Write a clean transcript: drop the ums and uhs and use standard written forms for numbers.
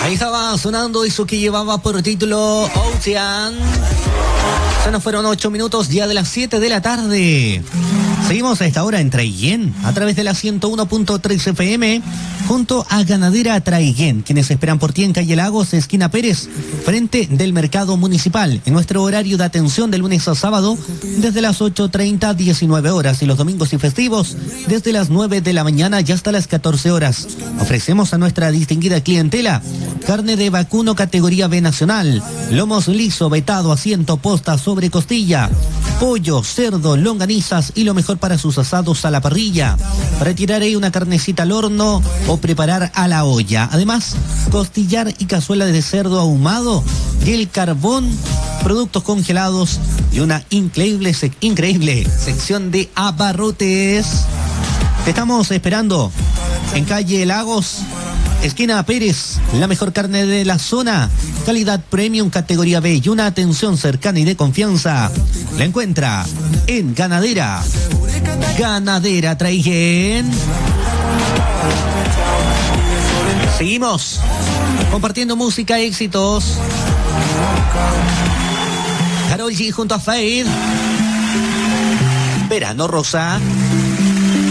Ahí estaba sonando eso que llevaba por título Ocean. Ya nos fueron 8 minutos, ya de las 7 de la tarde. Seguimos a esta hora en Traiguén, a través de la 101.3 FM, junto a Ganadera Traiguén, quienes esperan por ti en Calle Lagos, esquina Pérez, frente del Mercado Municipal, en nuestro horario de atención de lunes a sábado, desde las 8:30 a 19 horas, y los domingos y festivos, desde las 9 de la mañana y hasta las 14 horas. Ofrecemos a nuestra distinguida clientela carne de vacuno categoría B nacional, lomos liso, vetado, asiento, posta, sobre costilla, pollo, cerdo, longanizas y lo mejor para sus asados a la parrilla. Retiraré una carnecita al horno o preparar a la olla. Además, costillar y cazuela de cerdo ahumado, y el carbón, productos congelados y una increíble sección de abarrotes. Te estamos esperando en Calle Lagos, esquina Pérez, la mejor carne de la zona, calidad premium categoría B y una atención cercana y de confianza. La encuentra en Ganadera Traiguén. Seguimos compartiendo música, éxitos. Karol G junto a Fade. Verano Rosa.